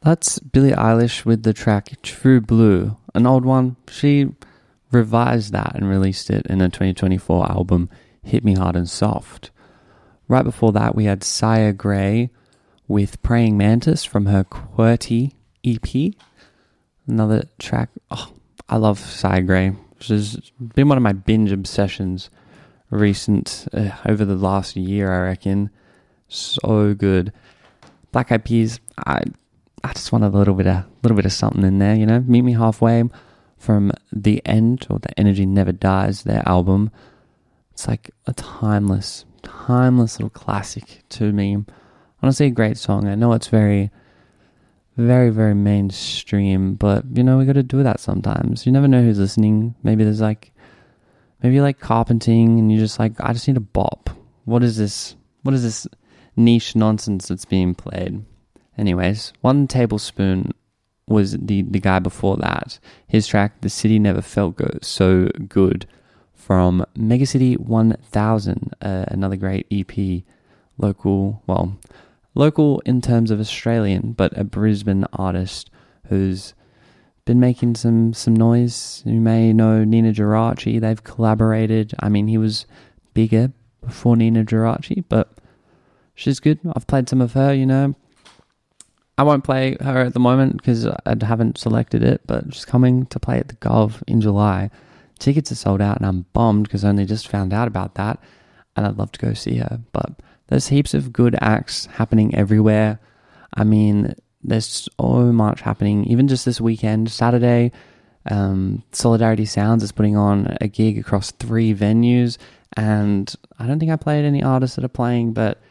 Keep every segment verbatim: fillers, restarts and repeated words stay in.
That's Billie Eilish with the track True Blue, an old one. She revised that and released it in a twenty twenty-four album, Hit Me Hard and Soft. Right before that, we had Saya Gray with Praying Mantis from her QWERTY E P. Another track. Oh, I love Saya Gray. She's been one of my binge obsessions recent, uh, over the last year, I reckon. So good. Black Eyed Peas, I I just want a little bit of little bit of something in there, you know. Meet Me Halfway from The End, or The Energy Never Dies, their album. It's like a timeless, timeless little classic to me. Honestly, a great song. I know it's very, very, very mainstream, but, you know, we got to do that sometimes. You never know who's listening. Maybe there's like, maybe you like carpenting and you're just like, I just need a bop. What is this? What is this niche nonsense that's being played? Anyways, One Tablespoon was the, the guy before that. His track, The City Never Felt Go- So Good, from Megacity one thousand, uh, another great E P. Local, well, local in terms of Australian, but a Brisbane artist who's been making some, some noise. You may know Nina Geraci. They've collaborated. I mean, he was bigger before Nina Geraci, but she's good. I've played some of her, you know. I won't play her at the moment because I haven't selected it, but she's coming to play at the Gov in July. Tickets are sold out and I'm bummed because I only just found out about that, and I'd love to go see her. But there's heaps of good acts happening everywhere. I mean, there's so much happening. Even just this weekend, Saturday, um, Solidarity Sounds is putting on a gig across three venues, and I don't think I played any artists that are playing, but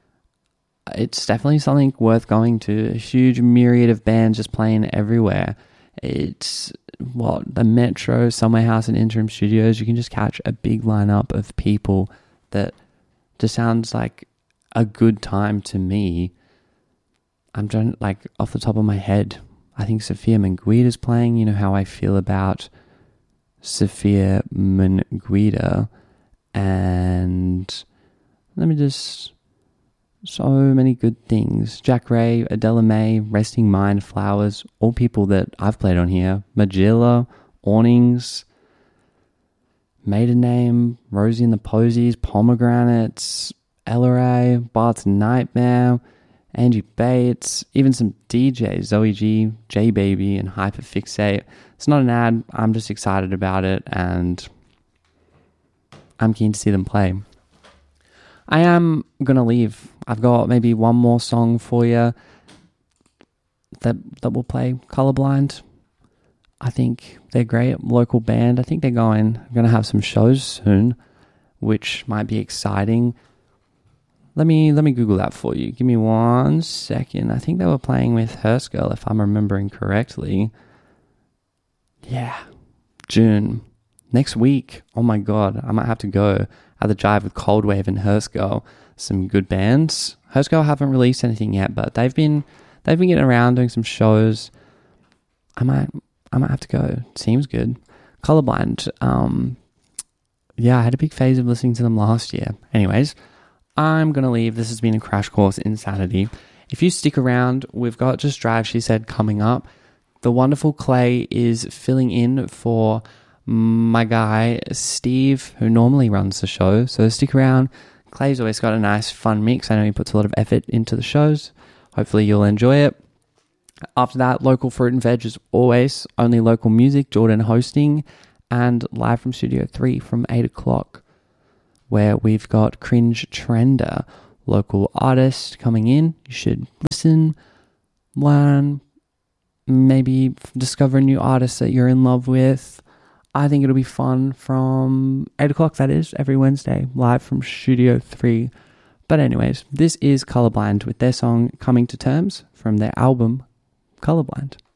it's definitely something worth going to. A huge myriad of bands just playing everywhere. It's what the Metro, Somewhere House, and Interim Studios. You can just catch a big lineup of people that just sounds like a good time to me. I'm trying, like, off the top of my head, I think Sophia Manguida is playing. You know how I feel about Sophia Manguida. And let me just... So many good things. Jack Ray, Adela May, Resting Mind, Flowers, all people that I've played on here. Magilla, Awnings, Maiden Name, Rosie and the Posies, Pomegranates, Ella Ray, Bart's Nightmare, Angie Bates, even some D Js, Zoe G, J Baby, and Hyperfixate. It's not an ad, I'm just excited about it, and I'm keen to see them play. I am going to leave. I've got maybe one more song for you that that will play, Colorblind. I think they're great. Local band. I think they're going going to have some shows soon, which might be exciting. Let me let me Google that for you. Give me one second. I think they were playing with Hearst Girl, if I'm remembering correctly. Yeah, June. Next week. Oh my God, I might have to go. At the Jive with Cold Wave and Hearst Girl. Some good bands. Hearst Girl haven't released anything yet, but they've been they've been getting around doing some shows. I might I might have to go. Seems good. Colorblind. Um, yeah, I had a big phase of listening to them last year. Anyways, I'm gonna leave. This has been a crash course in insanity. If you stick around, we've got Just Drive, She Said, coming up. The wonderful Clay is filling in for my guy Steve, who normally runs the show, so stick around. Clay's always got a nice fun mix. I know he puts a lot of effort into the shows. Hopefully you'll enjoy it. After that, local fruit and veg as always, only local music, Jordan hosting, and live from Studio three from eight o'clock, where we've got Cringe Trender, local artist coming in. You should listen, learn, maybe discover a new artist that you're in love with. I think it'll be fun from eight o'clock, that is, every Wednesday, live from Studio three. But anyways, this is Colorblind with their song Coming to Terms from their album Colorblind.